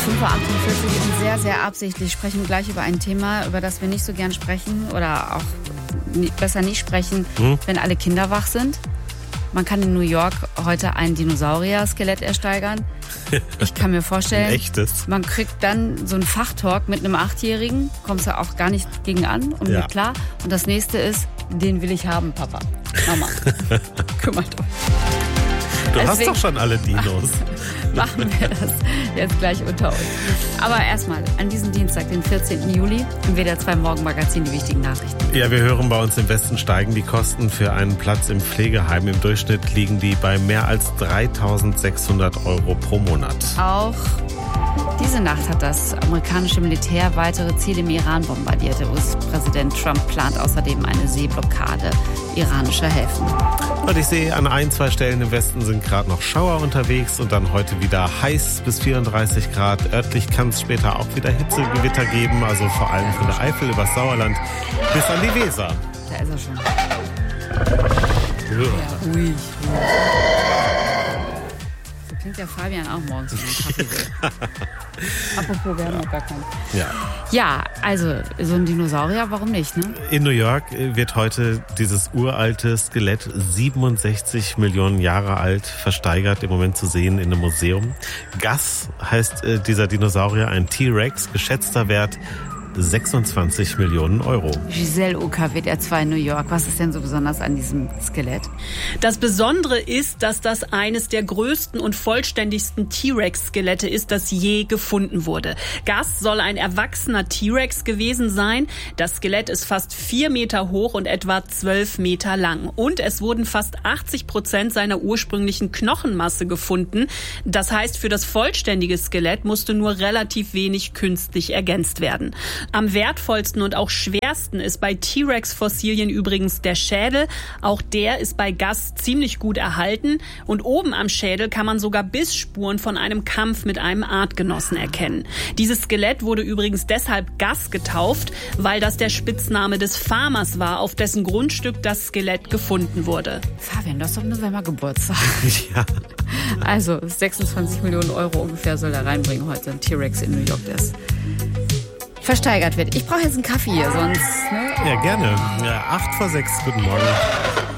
5:48 Uhr und sehr, sehr absichtlich sprechen wir gleich über ein Thema, über das wir nicht so gern sprechen oder auch besser nicht sprechen, wenn alle Kinder wach sind. Man kann in New York heute ein Dinosaurier-Skelett ersteigern. Ich kann mir vorstellen, echtes. Man kriegt dann so einen Fachtalk mit einem 8-Jährigen, kommst du auch gar nicht gegen an und mir klar. Und das nächste ist, den will ich haben, Papa. Mama, kümmert euch. Du hast doch schon alle Dinos. Machen wir das jetzt gleich unter uns. Aber erstmal an diesem Dienstag, den 14. Juli, im WDR 2 Morgenmagazin die wichtigen Nachrichten. Ja, wir hören, bei uns im Westen steigen die Kosten für einen Platz im Pflegeheim. Im Durchschnitt liegen die bei mehr als 3.600 € pro Monat. Auch diese Nacht hat das amerikanische Militär weitere Ziele im Iran bombardiert. Der US-Präsident Trump plant außerdem eine Seeblockade iranischer Häfen. Und ich sehe, an 1-2 Stellen im Westen sind gerade noch Schauer unterwegs und dann heute wieder heiß bis 34 Grad. Örtlich kann es später auch wieder Hitzegewitter geben, also vor allem von der Eifel übers Sauerland bis an die Weser. Da ist er schon. Ja, ruhig. So klingt der Fabian auch morgens, wenn er einen Kaffee will. Apropos, wir haben noch gar keinen. Ja, also so ein Dinosaurier, warum nicht, ne? In New York wird heute dieses uralte Skelett, 67 Millionen Jahre alt, versteigert, im Moment zu sehen in einem Museum. Gus heißt dieser Dinosaurier, ein T-Rex, geschätzter Wert 26 Millionen €. Giselle Uka, WDR 2 New York. Was ist denn so besonders an diesem Skelett? Das Besondere ist, dass das eines der größten und vollständigsten T-Rex-Skelette ist, das je gefunden wurde. Gus soll ein erwachsener T-Rex gewesen sein. Das Skelett ist fast 4 Meter hoch und etwa 12 Meter lang. Und es wurden fast 80% seiner ursprünglichen Knochenmasse gefunden. Das heißt, für das vollständige Skelett musste nur relativ wenig künstlich ergänzt werden. Am wertvollsten und auch schwersten ist bei T-Rex-Fossilien übrigens der Schädel. Auch der ist bei Gus ziemlich gut erhalten. Und oben am Schädel kann man sogar Bissspuren von einem Kampf mit einem Artgenossen erkennen. Dieses Skelett wurde übrigens deshalb Gus getauft, weil das der Spitzname des Farmers war, auf dessen Grundstück das Skelett gefunden wurde. Fabian, du hast doch im November Geburtstag. Ja. Also 26 Millionen € ungefähr soll er reinbringen heute, ein T-Rex in New York, der ist versteigert wird. Ich brauche jetzt einen Kaffee hier, sonst... Ne? Ja, gerne. Ja, 5:08. Guten Morgen.